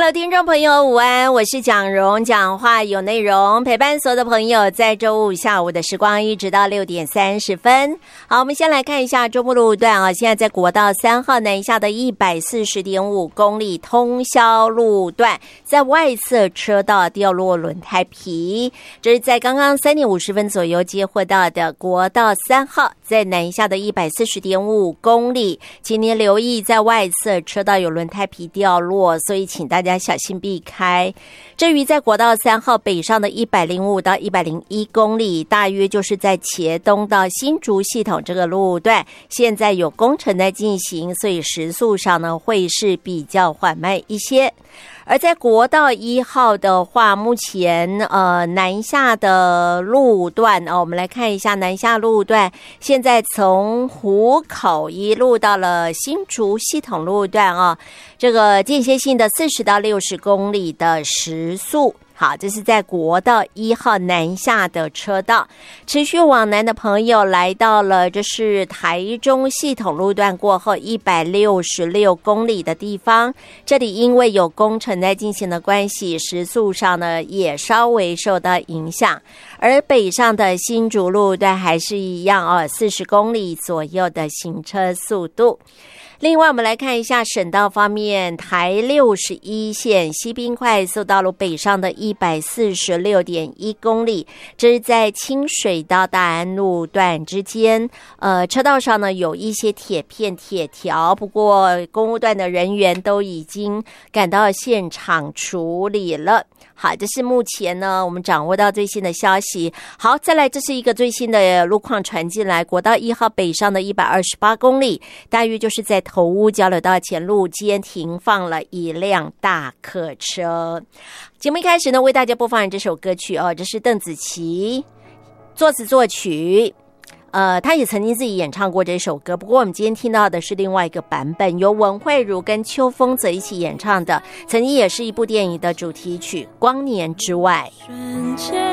Hello， 听众朋友，午安，我是蒋蓉，讲话有内容，陪伴所有的朋友在周五下午的时光，一直到6点30分。好，我们先来看一下周末路段啊，现在在国道3号南下的 140.5 公里通霄路段，在外侧车道掉落轮胎皮，这是在刚刚3点50分左右接获到的国道3号在南下的 140.5 公里，请您留意在外侧车道有轮胎皮掉落，所以请大家小心避开。至于在国道3号北上的105到101公里，大约就是在茄东到新竹系统这个路段，现在有工程在进行，所以时速上呢会是比较缓慢一些。而在国道1号的话，目前南下的路段我们来看一下南下路段，现在从湖口一路到了新竹系统路段这个间歇性的40到60公里的时速。好，这是在国道1号南下的车道，持续往南的朋友来到了这是台中系统路段过后166公里的地方，这里因为有工程在进行的关系，时速上呢也稍微受到影响。而北上的新竹路段还是一样40公里左右的行车速度。另外我们来看一下省道方面，台61线西滨快速道路北上的 146.1 公里，这是在清水到大安路段之间，车道上呢有一些铁片铁条，不过公务段的人员都已经赶到现场处理了。好，这是目前呢我们掌握到最新的消息。好，再来这是一个最新的路况传进来，国道1号北上的128公里，大约就是在头屋交流道前路间停放了一辆大客车。节目一开始呢为大家播放这首歌曲这是邓紫棋作词作曲，他也曾经自己演唱过这首歌，不过我们今天听到的是另外一个版本，由文慧如跟邱锋泽一起演唱的，曾经也是一部电影的主题曲《光年之外》。 瞬间